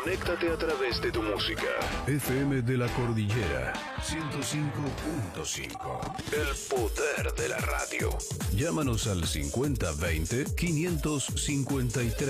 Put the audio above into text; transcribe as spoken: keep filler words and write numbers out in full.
Conéctate a través de tu música. F M de la Cordillera ciento cinco punto cinco. El poder de la radio. Llámanos al cincuenta veinte quinientos cincuenta y tres.